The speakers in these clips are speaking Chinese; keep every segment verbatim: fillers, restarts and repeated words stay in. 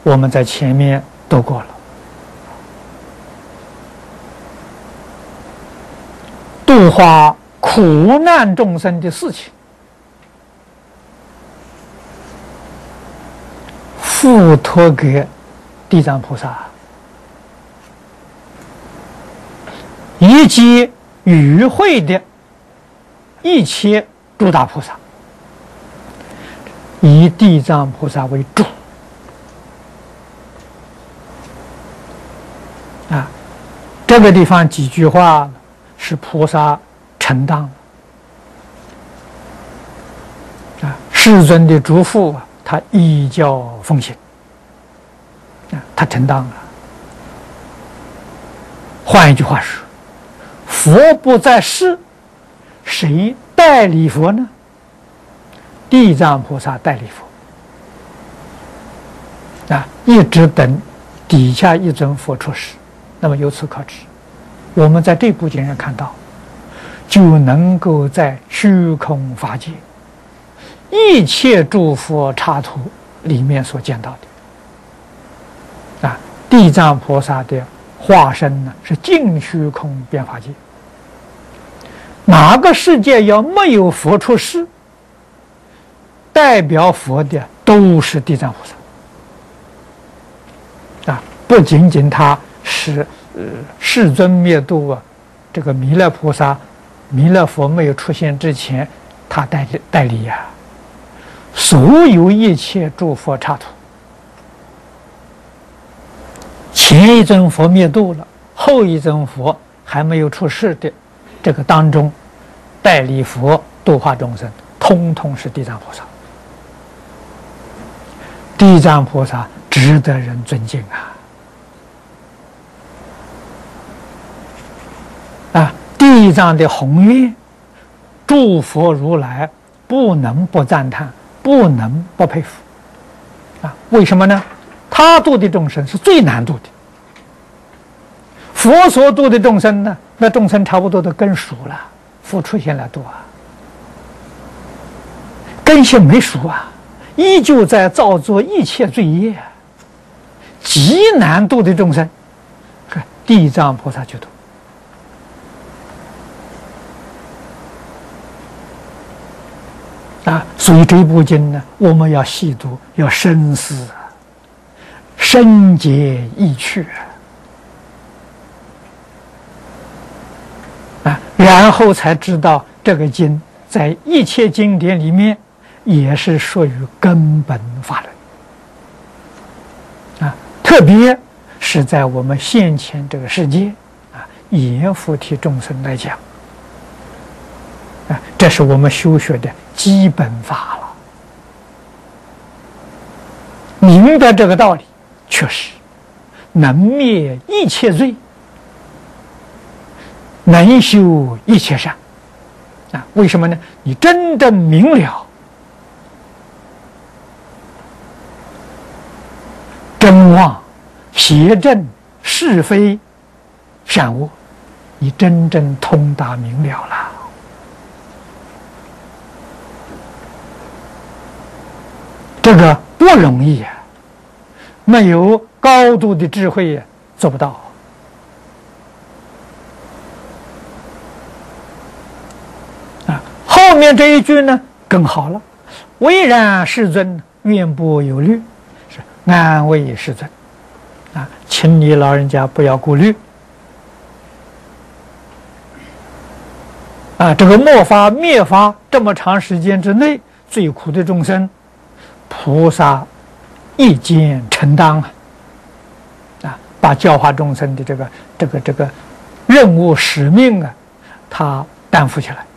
我们在前面读过了。度化苦难众生的事情，付托给地藏菩萨，以及与会的一切诸大菩萨，以地藏菩萨为主啊。这个地方几句话是菩萨承当啊，世尊的嘱咐啊，他依教奉行啊，他承当了。换一句话说，佛不在世，谁代理佛呢？地藏菩萨代理佛啊，一直等底下一尊佛出世。那么由此可知，我们在这部经上看到，就能够在虚空法界一切诸佛刹土里面所见到的啊，地藏菩萨的化身呢是尽虚空遍法界。哪个世界要没有佛出世，代表佛的都是地藏菩萨啊，不仅仅他是呃世尊灭度啊，这个弥勒菩萨、弥勒佛没有出现之前，他代理代理呀、啊，所有一切诸佛刹土，前一尊佛灭度了，后一尊佛还没有出世的，这个当中，代理佛度化众生，通通是地藏菩萨。地藏菩萨值得人尊敬啊！啊，地藏的宏愿，诸佛如来不能不赞叹，不能不佩服。啊，为什么呢？他度的众生是最难度的，佛所度的众生呢，那众生差不多都根熟了，佛出现来度啊，根性没熟啊，依旧在造作一切罪业，极难度的众生，地藏菩萨去度。啊，所以这部经呢，我们要细读，要深思，深解意趣啊，然后才知道这个经在一切经典里面也是属于根本法论啊，特别是在我们现前这个世界啊，阎浮提众生来讲啊，这是我们修学的基本法了。明白这个道理，确实能灭一切罪，能修一切善啊！为什么呢？你真正明了真妄、邪正、是非、善恶，你真正通达明了了。这个不容易啊，没有高度的智慧做不到。啊，后面这一句呢更好了，唯然世尊愿不忧虑，是安慰世尊啊，请你老人家不要顾虑啊，这个末法灭法这么长时间之内，最苦的众生，菩萨一肩承担啊，啊，把教化众生的这个这个这个任务使命啊，他担负起来。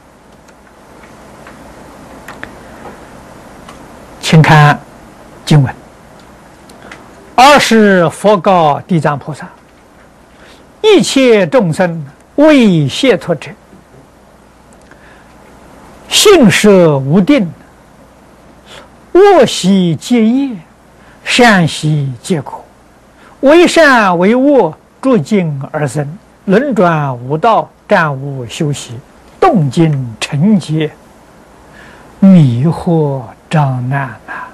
请看经文：尔时佛告地藏菩萨：一切众生为解脱者，性舍无定，恶习皆业，善习皆苦，为善为恶，逐境而生，轮转无道，暂无休息，动静成劫，迷惑障难啊！